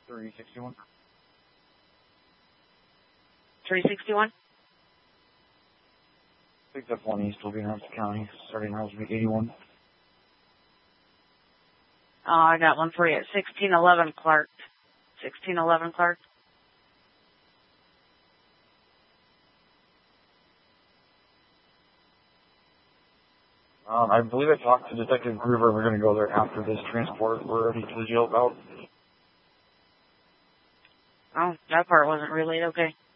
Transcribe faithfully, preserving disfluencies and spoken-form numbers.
three sixty-one. three sixty-one? Picked up one East, will be in Ramsey County, starting hours will be eighty-one. Oh, I got one for you at sixteen eleven Clark. sixteen eleven Clark. Um, I believe I talked to Detective Groover. We're going to go there after this transport we're already to the jail about. Oh, that part wasn't relayed. Okay.